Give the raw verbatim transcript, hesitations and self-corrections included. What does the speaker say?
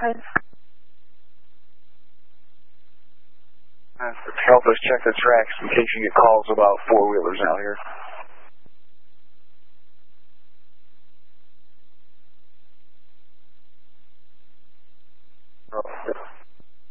five. Uh, help us check the tracks in case you get calls about four-wheelers out here.